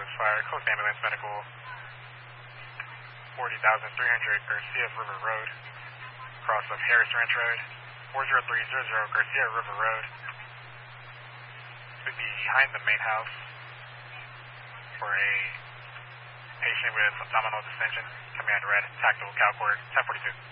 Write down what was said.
shots fired. Close ambulance medical. 40,300 Garcia River Road. Cross of Harris Ranch Road. 40300 Garcia River Road. Should be behind the main house for a patient with abdominal distension. Command red. Tactical Cal Court 1042.